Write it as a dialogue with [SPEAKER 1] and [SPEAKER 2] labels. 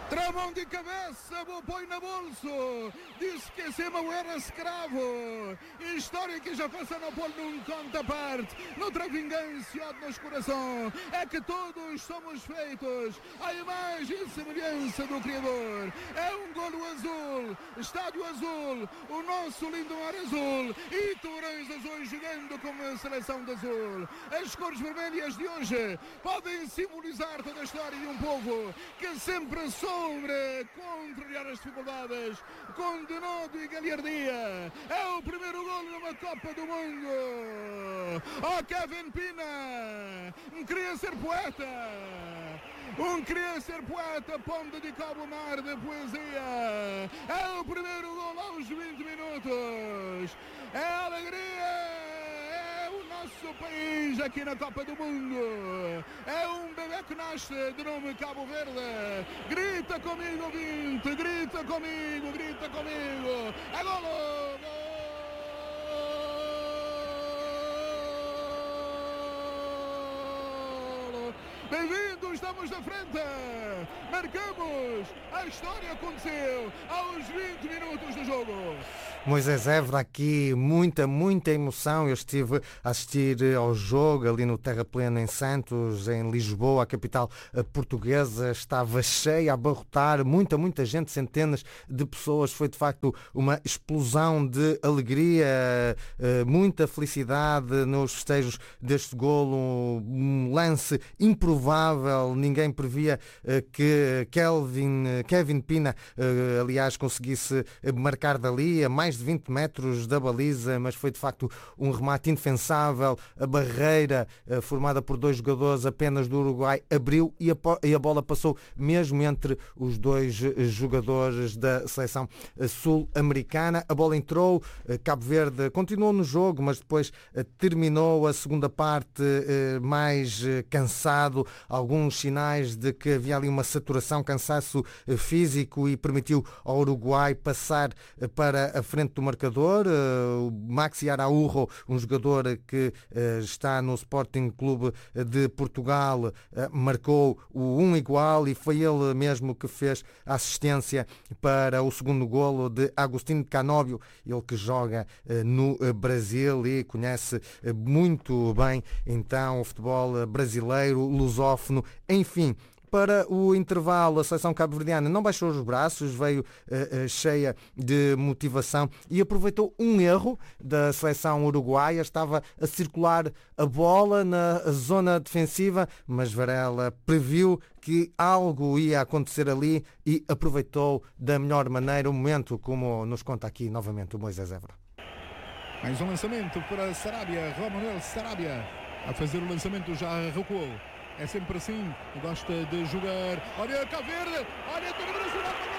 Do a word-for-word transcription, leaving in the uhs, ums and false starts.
[SPEAKER 1] Tramão de cabeça, põe na bolso. Disse que se não era escravo. História que já passa no pôr num conta parte. Noutra vingança nos coração. É que todos somos feitos à imagem e semelhança do Criador. É um golo azul, estádio azul, o nosso lindo mar azul e tubarões azuis jogando como a seleção de azul. As cores vermelhas de hoje podem simbolizar toda a história de um povo que sempre soube contrariar as dificuldades com denodo e galhardia. É o primeiro gol numa Copa do Mundo. Oh, Kevin Pina, um queria ser poeta, um queria ser poeta, ponto de Cabo Mar de poesia. É o primeiro gol aos vinte minutos. É alegria. Nosso país aqui na Copa do Mundo. É um bebê que nasce de nome Cabo Verde. Grita comigo, vinte, grita comigo, grita comigo. É golo, golo. Bem-vindos, estamos na frente. Marcamos. A história aconteceu aos vinte minutos do jogo.
[SPEAKER 2] Moisés Évora, aqui muita, muita emoção. Eu estive a assistir ao jogo ali no Terra Plena em Santos, em Lisboa, a capital portuguesa. Estava cheia, a abarrotar, muita, muita gente, centenas de pessoas. Foi de facto uma explosão de alegria, muita felicidade nos festejos deste golo. Um lance improvável, ninguém previa que Kelvin, Kevin Pina, aliás, conseguisse marcar dali a mais de vinte metros da baliza, mas foi de facto um remate indefensável. A barreira formada por dois jogadores apenas do Uruguai abriu e a, e a bola passou mesmo entre os dois jogadores da seleção sul-americana. A bola entrou, Cabo Verde continuou no jogo, mas depois terminou a segunda parte mais cansado, alguns sinais de que havia ali uma saturação, cansaço físico, e permitiu ao Uruguai passar para a frente do marcador. O Maxi Araújo, um jogador que está no Sporting Clube de Portugal, marcou o um igual e foi ele mesmo que fez a assistência para o segundo golo de Agostinho Canóbio, ele que joga no Brasil e conhece muito bem então o futebol brasileiro, lusófono. Enfim, para o intervalo, a seleção cabo-verdiana não baixou os braços, veio uh, uh, cheia de motivação e aproveitou um erro da seleção uruguaia. Estava a circular a bola na zona defensiva, mas Varela previu que algo ia acontecer ali e aproveitou da melhor maneira o momento, como nos conta aqui novamente o Moisés Évora.
[SPEAKER 1] Mais um lançamento para Sarabia, Romanuel Sarabia a fazer o lançamento, já recuou. É sempre assim, gosta de jogar. Olha Cabo Verde, olha todo o Brasil.